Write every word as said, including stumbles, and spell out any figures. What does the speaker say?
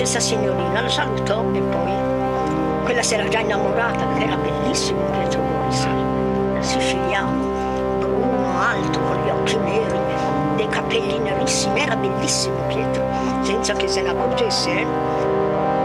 questa signorina, la salutò e poi quella si era già innamorata, perché era bellissimo Pietro Boris, siciliano, bruno, alto, con gli occhi neri, dei capelli nerissimi, era bellissimo Pietro, senza che se ne accorgesse, eh?